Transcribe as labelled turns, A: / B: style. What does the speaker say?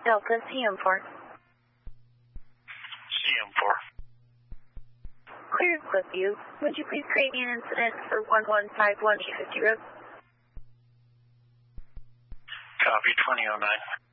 A: Delta CM4.
B: CM4.
A: Clear Cliffview. Would you please create an incident for 1151 E50 Road?
B: Copy 2009.